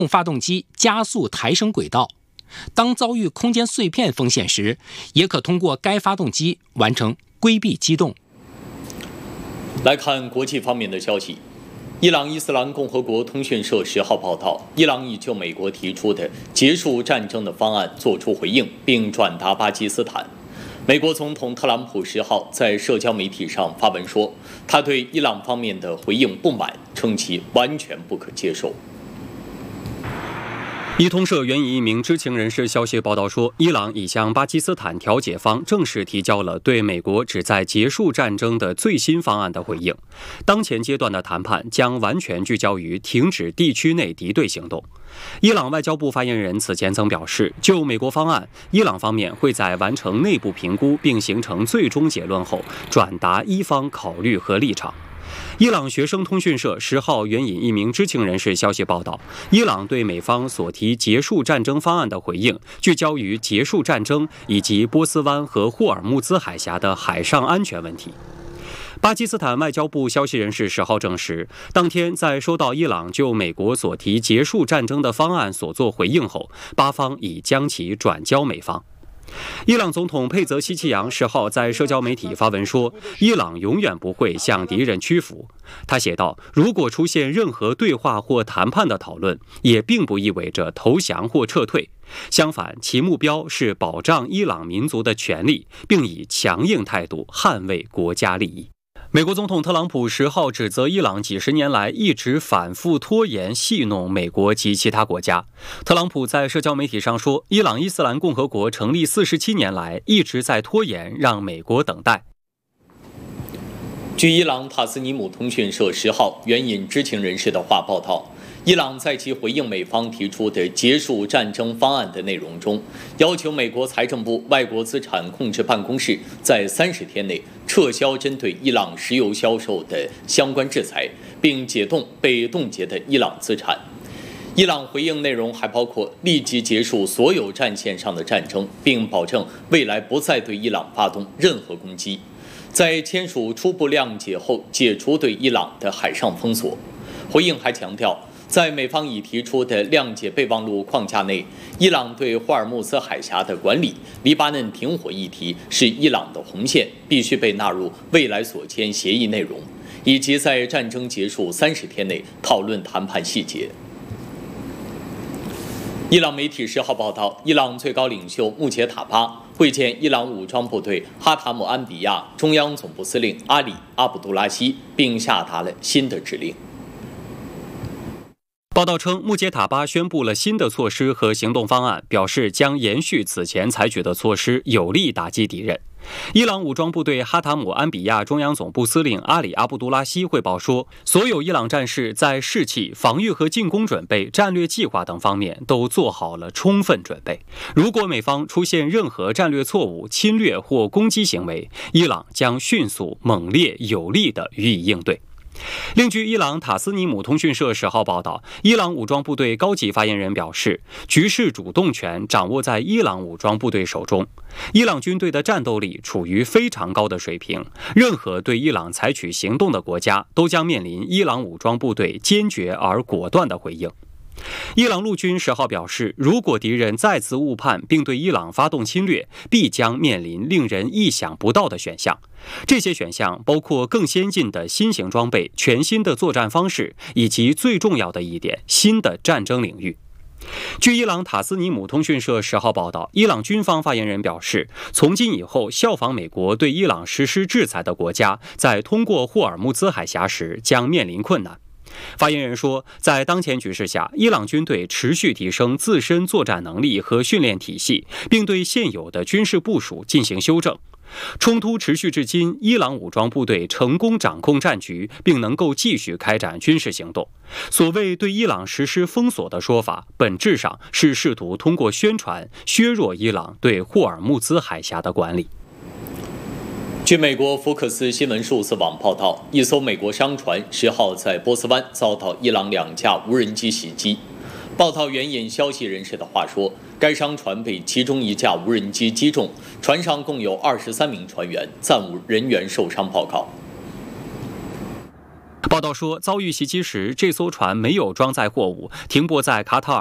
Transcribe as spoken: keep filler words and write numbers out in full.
发动机加速抬升轨道。当遭遇空间碎片风险时，也可通过该发动机完成规避机动。 来看国际方面的消息，伊朗伊斯兰共和国通讯社十号报道，伊朗已就美国提出的结束战争的方案作出回应，并转达巴基斯坦。美国总统特朗普十号在社交媒体上发文说，他对伊朗方面的回应不满，称其完全不可接受。 伊通社援引一名知情人士消息报道说，伊朗已向巴基斯坦调解方正式提交了对美国旨在结束战争的最新方案的回应。当前阶段的谈判将完全聚焦于停止地区内敌对行动。伊朗外交部发言人此前曾表示，就美国方案，伊朗方面会在完成内部评估并形成最终结论后，转达伊方考虑和立场。伊朗学生通讯社十号援引一名知情人士消息报道，伊朗对美方所提结束战争方案的回应聚焦于结束战争以及波斯湾和霍尔木兹海峡的海上安全问题。巴基斯坦外交部消息人士十号证实，当天在收到伊朗就美国所提结束战争的方案所作回应后，巴方已将其转交美方。伊朗总统佩泽希奇扬十号在社交媒体发文说，伊朗永远不会向敌人屈服。他写道，如果出现任何对话或谈判的讨论，也并不意味着投降或撤退，相反，其目标是保障伊朗民族的权利，并以强硬态度捍卫国家利益。美国总统特朗普十号指责伊朗几十年来一直反复拖延戏弄美国及其他国家。特朗普在社交媒体上说，伊朗伊斯兰共和国成立四十七年来一直在拖延让美国等待。 据伊朗塔斯尼姆通讯社十号援引知情人士的话报道，伊朗在其回应美方提出的结束战争方案的内容中，要求美国财政部外国资产控制办公室在三十天内撤销针对伊朗石油销售的相关制裁，并解冻被冻结的伊朗资产。伊朗回应内容还包括立即结束所有战线上的战争，并保证未来不再对伊朗发动任何攻击。在签署初步谅解后，解除对伊朗的海上封锁。回应还强调，在美方已提出的谅解备忘录框架内，伊朗对霍尔木兹海峡的管理、黎巴嫩停火议题是伊朗的红线，必须被纳入未来所签协议内容，以及在战争结束三十天内讨论谈判细节。伊朗媒体十号报道，伊朗最高领袖穆杰塔巴会见伊朗武装部队哈塔姆安比亚中央总部司令阿里·阿卜杜拉希，并下达了新的指令。 报道称，穆杰塔巴宣布了新的措施和行动方案，表示将延续此前采取的措施，有力打击敌人。伊朗武装部队哈塔姆安比亚中央总部司令阿里·阿卜杜拉希汇报说，所有伊朗战士在士气、防御和进攻准备、战略计划等方面都做好了充分准备。如果美方出现任何战略错误、侵略或攻击行为，伊朗将迅速、猛烈、有力地予以应对。另据伊朗塔斯尼姆通讯社十号报道，伊朗武装部队高级发言人表示，局势主动权掌握在伊朗武装部队手中，伊朗军队的战斗力处于非常高的水平，任何对伊朗采取行动的国家都将面临伊朗武装部队坚决而果断的回应。伊朗陆军十号表示，如果敌人再次误判并对伊朗发动侵略，必将面临令人意想不到的选项。这些选项包括更先进的新型装备、全新的作战方式，以及最重要的一点，新的战争领域。据伊朗塔斯尼姆通讯社十号报道，伊朗军方发言人表示，从今以后，效仿美国对伊朗实施制裁的国家，在通过霍尔木兹海峡时将面临困难。发言人说，在当前局势下，伊朗军队持续提升自身作战能力和训练体系，并对现有的军事部署进行修正。冲突持续至今，伊朗武装部队成功掌控战局，并能够继续开展军事行动。所谓对伊朗实施封锁的说法，本质上是试图通过宣传削弱伊朗对霍尔木兹海峡的管理。 据美国福克斯新闻数字网报道，一艘美国商船十号在波斯湾遭到伊朗两架无人机袭击。报道援引消息人士的话说，该商船被其中一架无人机击中，船上共有二十三名船员，暂无人员受伤报告。 报道说，遭遇袭击时，这艘船没有装载货物，停泊在卡塔尔